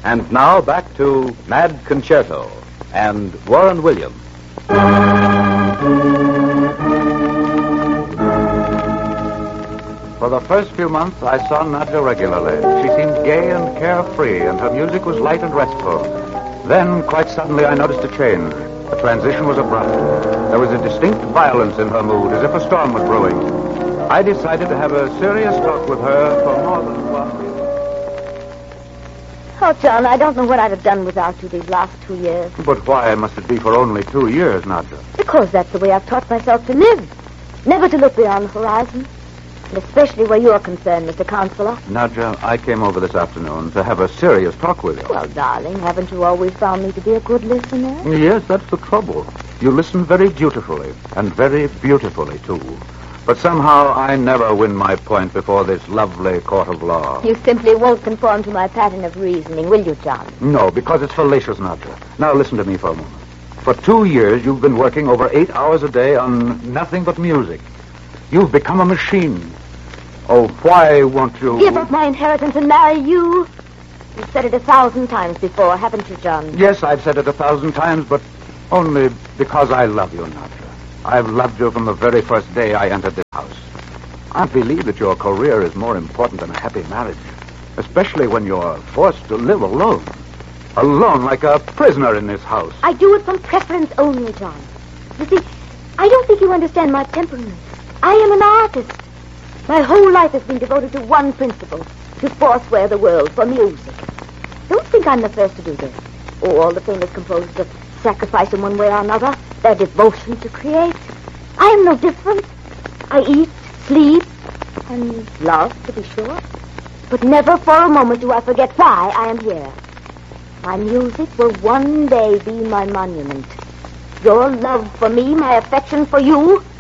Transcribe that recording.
And now back to Mad Concerto and Warren Williams. For the first few months, I saw Nadja regularly. She seemed gay and carefree, and her music was light and restful. Then, quite suddenly, I noticed a change. The transition was abrupt. There was a distinct violence in her mood, as if a storm was brewing. I decided to have a serious talk with her for more than 1 week. Oh, John, I don't know what I'd have done without you these last 2 years. But why must it be for only 2 years, Nadja? Because that's the way I've taught myself to live. Never to look beyond the horizon. And especially where you're concerned, Mr. Counselor. Nadja, I came over this afternoon to have a serious talk with you. Well, darling, haven't you always found me to be a good listener? Yes, that's the trouble. You listen very dutifully, and very beautifully, too. But somehow I never win my point before this lovely court of law. You simply won't conform to my pattern of reasoning, will you, John? No, because it's fallacious, Nadja. Now listen to me for a moment. For 2 years, you've been working over 8 hours a day on nothing but music. You've become a machine. Oh, why won't you... Give up my inheritance and marry you? You've said it 1,000 times before, haven't you, John? Yes, I've said it 1,000 times, but only because I love you, Nadja. I've loved you from the very first day I entered this house. I believe that your career is more important than a happy marriage, especially when you're forced to live alone. Alone like a prisoner in this house. I do it from preference only, John. You see, I don't think you understand my temperament. I am an artist. My whole life has been devoted to one principle, to forswear the world for music. Don't think I'm the first to do this. Oh, all the famous composers have sacrificed in one way or another their devotion to create. I am no different. I eat, sleep, and love, to be sure. But never for a moment do I forget why I am here. My music will one day be my monument. Your love for me, my affection for you,